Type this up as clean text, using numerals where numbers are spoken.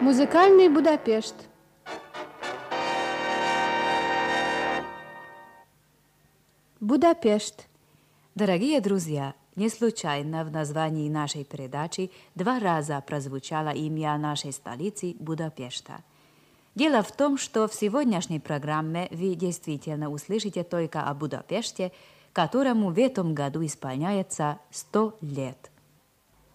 Музыкальный Будапешт. Будапешт. Дорогие друзья, не случайно в названии нашей передачи 2 раза прозвучало имя нашей столицы Будапешта. Дело в том, что в сегодняшней программе вы действительно услышите только о Будапеште, которому в этом году исполняется 100 лет.